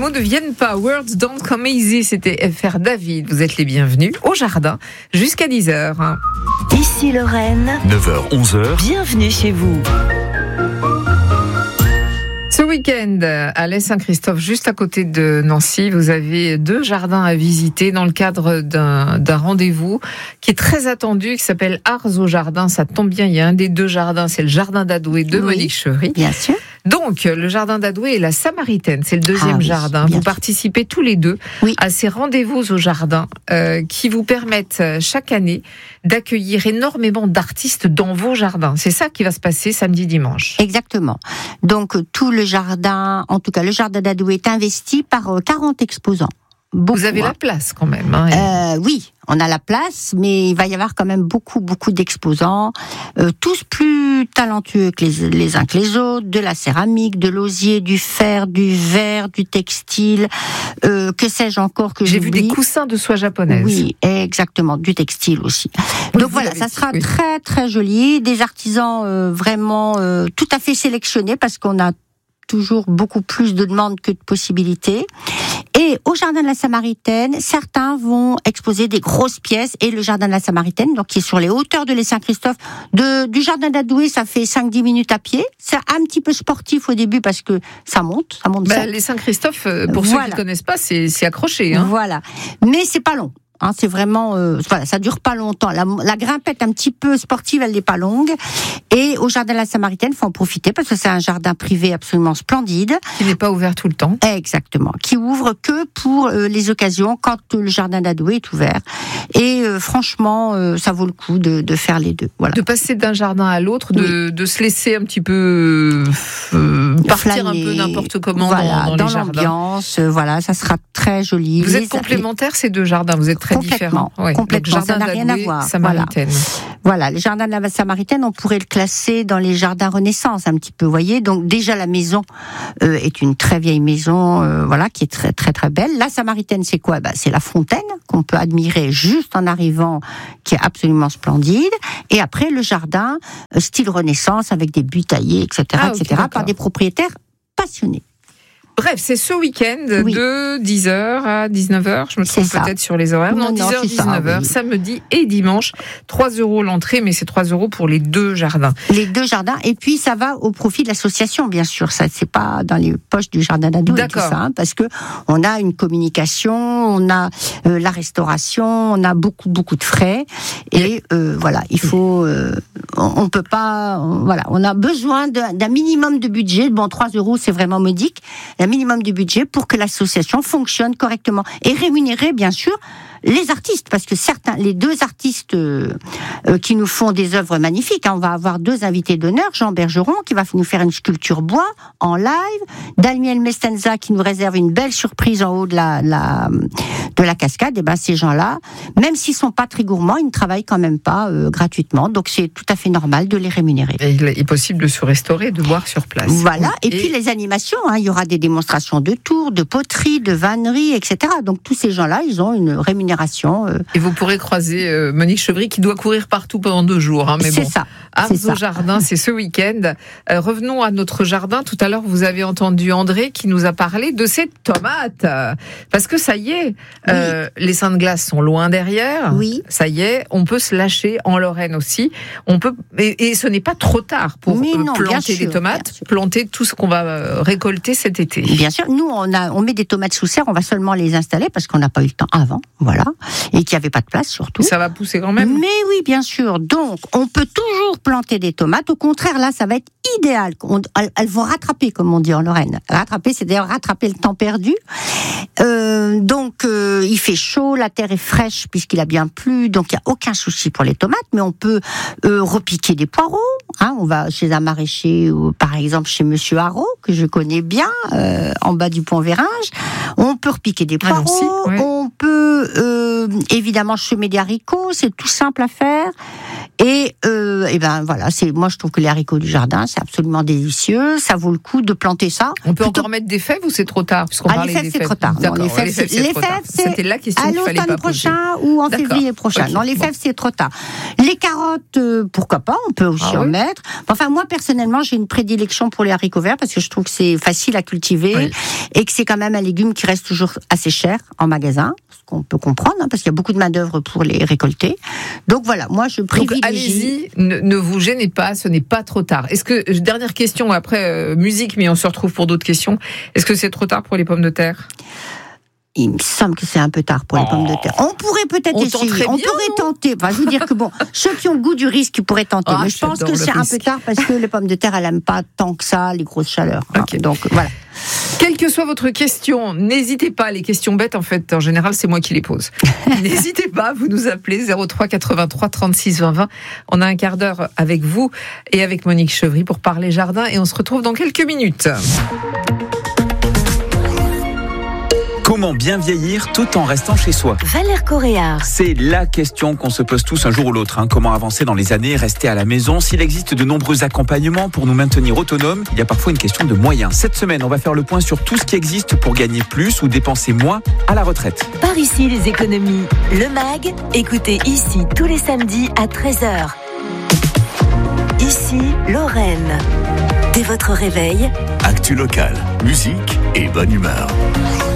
mots ne viennent pas. Words don't come easy. C'était FR David. Vous êtes les bienvenus au jardin jusqu'à 10h. Ici Lorraine. 9h, 11h. Bienvenue chez vous. Ce week-end, à l'Est-Saint-Christophe, juste à côté de Nancy, vous avez 2 jardins à visiter dans le cadre d'un rendez-vous qui est très attendu, qui s'appelle Arts au jardin. Ça tombe bien, il y a un des 2 jardins, c'est le jardin d'Adoué de Monique Chevry. Bien sûr. Donc, le jardin d'Adoué et la Samaritaine, c'est le 2e jardin. Vous participez tous les 2 à ces rendez-vous au jardin qui vous permettent chaque année d'accueillir énormément d'artistes dans vos jardins. C'est ça qui va se passer samedi, dimanche. Exactement. Donc, tout le jardin, en tout cas le jardin d'Adoué est investi par 40 exposants. Beaucoup, vous avez la place quand même. Oui, on a la place, mais il va y avoir quand même beaucoup d'exposants, tous plus talentueux que les uns que les autres, de la céramique, de l'osier, du fer, du verre, du textile, que sais-je encore que j'ai vu des coussins de soie japonaise. Oui, exactement, du textile aussi. Donc voilà, ça sera très très joli, des artisans vraiment tout à fait sélectionnés parce qu'on a toujours beaucoup plus de demandes que de possibilités. Et au jardin de la Samaritaine, certains vont exposer des grosses pièces et le jardin de la Samaritaine, donc qui est sur les hauteurs de l'Est-Saint-Christophe, du jardin d'Adoué, ça fait 5-10 minutes à pied. C'est un petit peu sportif au début parce que ça monte. Les Saint-Christophe, pour ceux qui ne connaissent pas, c'est accroché. Voilà. Mais c'est pas long. C'est vraiment, ça dure pas longtemps. La grimpette un petit peu sportive, elle n'est pas longue. Et au jardin de la Samaritaine, faut en profiter parce que c'est un jardin privé absolument splendide. Qui n'est pas ouvert tout le temps. Exactement. Qui ouvre que pour les occasions quand le jardin d'Adoué est ouvert. Et franchement, ça vaut le coup de faire les 2. Voilà. De passer d'un jardin à l'autre, de se laisser un petit peu partir un peu n'importe comment dans les jardins. L'ambiance, ça sera très joli. Vous êtes complémentaires ces 2 jardins, vous êtes très différents. Complètement, ça n'a rien à voir. Samaritaine. Voilà, le jardin de la Samaritaine, on pourrait le classer dans les jardins Renaissance un petit peu, vous voyez. Donc déjà la maison est une très vieille maison, qui est très très très belle. La Samaritaine, c'est quoi ? C'est la fontaine qu'on peut admirer juste en arrivant, qui est absolument splendide. Et après le jardin style Renaissance avec des buts taillés, etc., par des propriétaires passionnés. Bref, c'est ce week-end de 10h à 19h. Je me trompe peut-être sur les horaires. Non, 10h, 19h, samedi et dimanche. 3 € l'entrée, mais c'est 3 € pour les 2 jardins. Les 2 jardins. Et puis, ça va au profit de l'association, bien sûr. Ça, c'est pas dans les poches du jardin d'Adoué, tout ça, parce que on a une communication, on a la restauration, on a beaucoup de frais. Et il faut, on peut pas, on a besoin d'un minimum de budget. 3 €, c'est vraiment modique. Un minimum de budget pour que l'association fonctionne correctement et rémunérer bien sûr les artistes, parce que les 2 artistes qui nous font des œuvres magnifiques, on va avoir 2 invités d'honneur, Jean Bergeron qui va nous faire une sculpture bois en live, Daniel Mestenza qui nous réserve une belle surprise en haut de la cascade. Et ces gens-là, même s'ils sont pas très gourmands, ils ne travaillent quand même pas gratuitement, donc c'est tout à fait normal de les rémunérer. Et il est possible de se restaurer, de boire sur place. Voilà, et puis les animations, il y aura des démonstrations de tours, de poterie, de vannerie, etc. Donc tous ces gens-là, ils ont une rémunération. Et vous pourrez croiser Monique Chevry qui doit courir partout pendant 2 jours. Mais c'est ça. Arts au jardin, c'est ce week-end. Revenons à notre jardin. Tout à l'heure, vous avez entendu André qui nous a parlé de ses tomates. Parce que ça y est, les seins de glace sont loin derrière. Oui. Ça y est, on peut se lâcher en Lorraine aussi. On peut, et ce n'est pas trop tard pour planter des tomates, planter tout ce qu'on va récolter cet été. Bien sûr. Nous, on met des tomates sous serre. On va seulement les installer parce qu'on n'a pas eu le temps avant. Voilà. Et qu'il n'y avait pas de place surtout. Ça va pousser quand même. Mais oui, bien sûr. Donc, on peut toujours planter des tomates. Au contraire, là, ça va être idéal. Elles vont rattraper, comme on dit en Lorraine. Rattraper, c'est d'ailleurs rattraper le temps perdu. Il fait chaud, la terre est fraîche puisqu'il a bien plu, donc il n'y a aucun souci pour les tomates. Mais on peut repiquer des poireaux. On va chez un maraîcher ou par exemple chez Monsieur Haro, que je connais bien, en bas du Pont Véringe. On peut repiquer des poireaux. On peut évidemment semer des haricots, c'est tout simple à faire. Et ben voilà, moi je trouve que les haricots du jardin, c'est absolument délicieux. Ça vaut le coup de planter ça. On peut encore mettre des fèves ou c'est trop tard? Les fèves, c'est trop tard. Non, les fèves, c'était la question qu'il fallait pas poser. À l'automne prochain ou en février prochain. Okay. Non, les fèves, c'est trop tard. Les carottes, pourquoi pas, on peut aussi en mettre. Enfin, moi, personnellement, j'ai une prédilection pour les haricots verts parce que je trouve que c'est facile à cultiver et que c'est quand même un légume qui reste toujours assez cher en magasin, ce qu'on peut comprendre, parce qu'il y a beaucoup de main-d'œuvre pour les récolter. Donc voilà, moi, je privilégie. Donc, allez-y, ne vous gênez pas, ce n'est pas trop tard. Est-ce que, dernière question après musique, mais on se retrouve pour d'autres questions, est-ce que c'est trop tard pour les pommes de terre? Il me semble que c'est un peu tard pour les pommes de terre. On pourrait peut-être essayer. On pourrait tenter. Enfin, je veux dire que ceux qui ont le goût du risque pourraient tenter. Mais je pense que c'est un peu tard parce que les pommes de terre, elles n'aiment pas tant que ça les grosses chaleurs. Okay. Donc voilà. Quelle que soit votre question, n'hésitez pas. Les questions bêtes, en fait, en général, c'est moi qui les pose. N'hésitez pas, vous nous appelez 03 83 36 20 20. On a un quart d'heure avec vous et avec Monique Chevry pour parler jardin et on se retrouve dans quelques minutes. Comment bien vieillir tout en restant chez soi? Valère Correa. C'est la question qu'on se pose tous un jour ou l'autre. Comment avancer dans les années, rester à la maison? S'il existe de nombreux accompagnements pour nous maintenir autonomes, il y a parfois une question de moyens. Cette semaine, on va faire le point sur tout ce qui existe pour gagner plus ou dépenser moins à la retraite. Par ici, les économies. Le MAG, écoutez ici tous les samedis à 13h. Ici, Lorraine. Dès votre réveil, actu local, musique et bonne humeur.